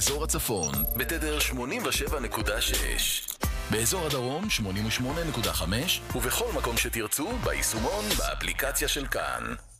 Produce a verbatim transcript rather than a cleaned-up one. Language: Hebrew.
באזור הצפון בתדר שמונים ושבע נקודה שש, באזור הדרום שמונים ושמונה נקודה חמש, ובכל מקום שתרצו ביישומון באפליקציה של כאן.